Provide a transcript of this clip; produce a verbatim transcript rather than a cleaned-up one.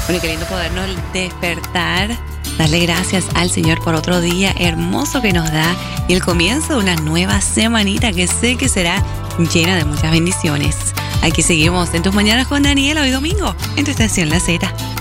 Bueno, queriendo podernos despertar, darle gracias al Señor por otro día hermoso que nos da y el comienzo de una nueva semanita que sé que será llena de muchas bendiciones. Aquí seguimos en Tus Mañanas con Daniela, hoy domingo, en tu estación La Z.